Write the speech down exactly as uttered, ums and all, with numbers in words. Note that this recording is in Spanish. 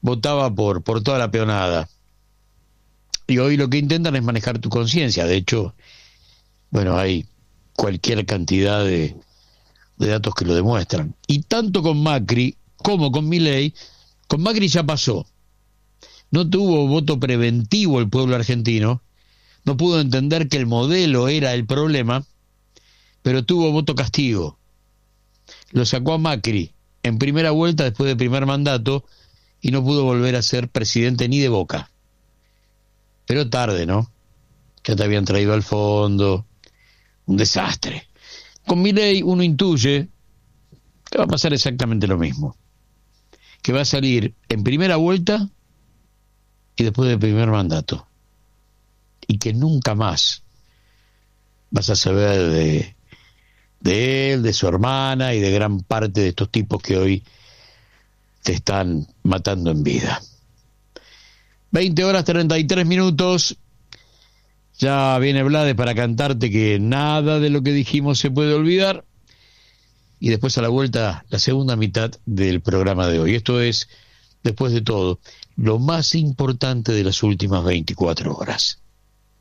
votaba por, por toda la peonada. Y hoy lo que intentan es manejar tu conciencia. De hecho, bueno, hay cualquier cantidad de, de datos que lo demuestran. Y tanto con Macri como con Milei, con Macri ya pasó. No tuvo voto preventivo el pueblo argentino, no pudo entender que el modelo era el problema, pero tuvo voto castigo. Lo sacó a Macri en primera vuelta después del primer mandato y no pudo volver a ser presidente ni de Boca. Pero tarde, ¿no? Ya te habían traído al fondo, un desastre. Con Milei uno intuye que va a pasar exactamente lo mismo, que va a salir en primera vuelta y después del primer mandato, y que nunca más vas a saber de, de él, de su hermana y de gran parte de estos tipos que hoy te están matando en vida. veinte horas treinta y tres minutos. Ya viene Blades para cantarte que nada de lo que dijimos se puede olvidar. Y después a la vuelta, la segunda mitad del programa de hoy. Esto es, después de todo, lo más importante de las últimas veinticuatro horas.